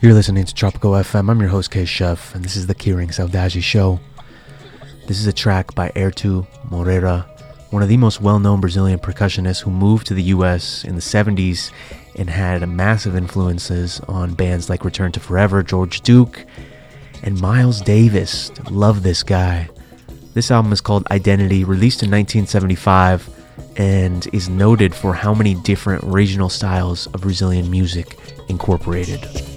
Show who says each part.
Speaker 1: You're listening to Tropical FM. I'm your host, K-Chef, and this is the Keyring Saudade Show. This is a track by Airto Moreira, one of the most well-known Brazilian percussionists who moved to the US in the 70s and had massive influences on bands like Return to Forever, George Duke, and Miles Davis. Love this guy. This album is called Identity, released in 1975, and is noted for how many different regional styles of Brazilian music incorporated.